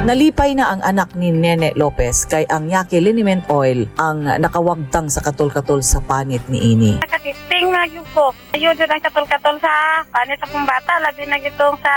Nalipay na ang anak ni Nene Lopez kay ang Yaqui Liniment Oil ang nakawagtang sa katol-katol sa panit ni ini. Nakatisting na yun ko. Ayun din ang katol-katol sa panit akong bata. Labi na gitong sa